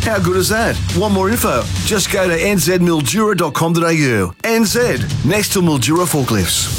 How good is that? Want more info? Just go to nzmildura.com.au. NZ, next to Mildura Forklifts.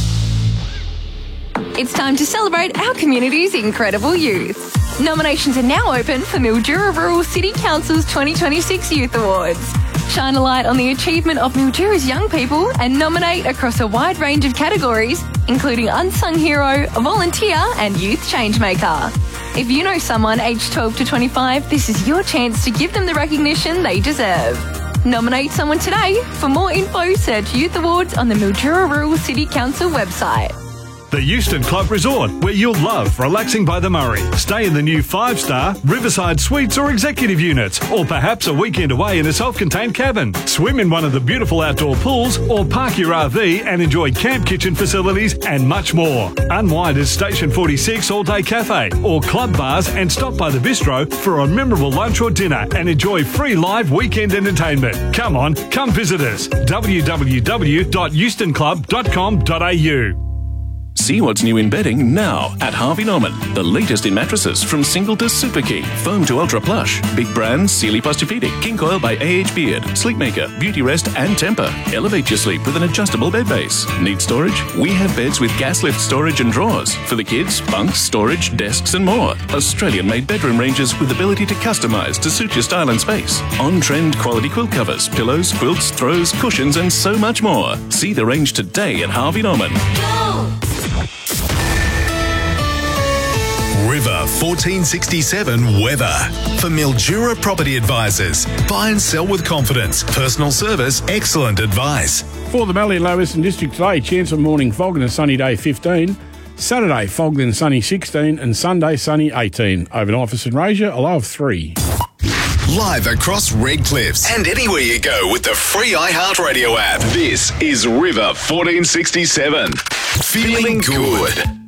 It's time to celebrate our community's incredible youth. Nominations are now open for Mildura Rural City Council's 2026 Youth Awards. Shine a light on the achievement of Mildura's young people and nominate across a wide range of categories, including Unsung Hero, Volunteer and Youth Changemaker. If you know someone aged 12 to 25, this is your chance to give them the recognition they deserve. Nominate someone today. For more info, search Youth Awards on the Mildura Rural City Council website. The Euston Club Resort, where you'll love relaxing by the Murray. Stay in the new 5-star Riverside Suites or executive units, or perhaps a weekend away in a self-contained cabin. Swim in one of the beautiful outdoor pools, or park your RV and enjoy camp kitchen facilities and much more. Unwind at Station 46 All-Day Cafe, or club bars, and stop by the bistro for a memorable lunch or dinner and enjoy free live weekend entertainment. Come on, come visit us. www.eustonclub.com.au. See what's new in bedding now at Harvey Norman. The latest in mattresses from single to super king, foam to ultra plush. Big brands Sealy Posturepedic, King Coil by AH Beard, Sleepmaker, Beauty Rest and Temper. Elevate your sleep with an adjustable bed base. Need storage? We have beds with gas lift storage and drawers. For the kids, bunks, storage, desks and more. Australian-made bedroom ranges with ability to customise to suit your style and space. On-trend quality quilt covers, pillows, quilts, throws, cushions and so much more. See the range today at Harvey Norman. River 1467 weather. For Mildura Property Advisors. Buy and sell with confidence. Personal service, excellent advice. For the Mallee and Low Western District today, chance of morning fog and a sunny day 15. Saturday, fog and sunny 16. And Sunday, sunny 18. Overnight for St Razor, a low of 3. Live across Red Cliffs and anywhere you go with the free iHeartRadio app. This is River 1467. Feeling good.